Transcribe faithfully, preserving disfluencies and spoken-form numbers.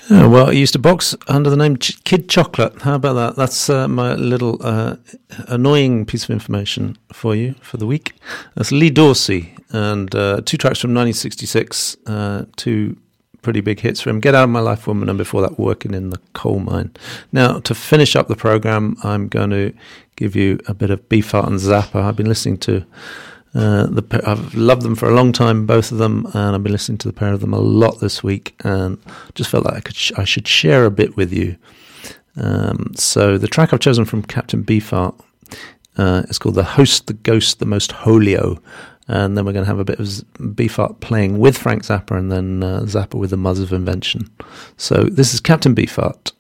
Oh, well, I used to box under the name Ch- Kid Chocolate. How about that? That's uh, my little uh, annoying piece of information for you for the week. That's Lee Dorsey, and uh, two tracks from nineteen sixty-six, uh, two pretty big hits for him. Get Out of My Life, Woman, and before that, Working in the Coal Mine. Now, to finish up the programme, I'm going to give you a bit of Beefheart and Zappa. I've been listening to Uh, the I've loved them for a long time, both of them, and I've been listening to the pair of them a lot this week, and just felt like I could sh- I should share a bit with you. Um, so the track I've chosen from Captain Beefheart uh, is called "The Host, the Ghost, the Most Holio," and then we're going to have a bit of Beefheart playing with Frank Zappa, and then uh, Zappa with the Muzz of Invention. So this is Captain Beefheart.